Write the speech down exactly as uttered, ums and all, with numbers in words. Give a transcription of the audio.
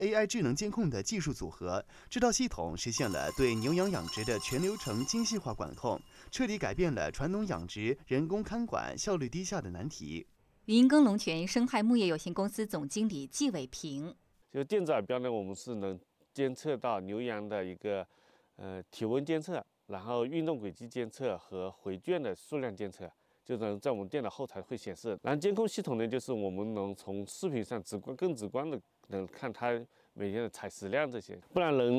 A I 智能监控的技术组合，这套系统实现了对牛羊养殖的全流程精细化管控，彻底改变了传统养殖人工看管效率低下的难题。 云耕龙泉生态牧业有限公司总经理季伟平， 就电子耳标呢，我们是能监测到牛羊的一个呃体温监测，然后运动轨迹监测和回圈的数量监测。就能在我们电脑后台会显示，然后监控系统呢，就是我们能从视频上直观、更直观的能看它每天的采食量这些，不然人